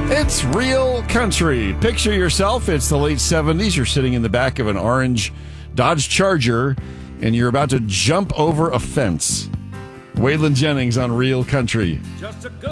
It's Real Country. Picture yourself. It's the late 70s. You're sitting in the back of an orange Dodge Charger, and you're about to jump over a fence. Waylon Jennings on Real Country.